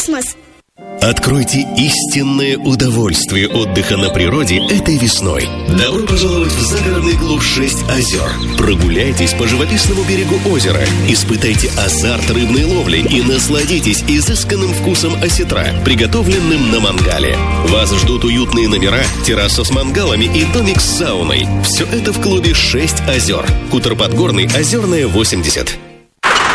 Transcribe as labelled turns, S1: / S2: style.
S1: космос.
S2: Откройте истинное удовольствие отдыха на природе этой весной. Добро пожаловать в загородный клуб «6 озер». Прогуляйтесь по живописному берегу озера, испытайте азарт рыбной ловли и насладитесь изысканным вкусом осетра, приготовленным на мангале. Вас ждут уютные номера, терраса с мангалами и домик с сауной. Все это в клубе «6 озер». Хутор Подгорный, Озерная, 80.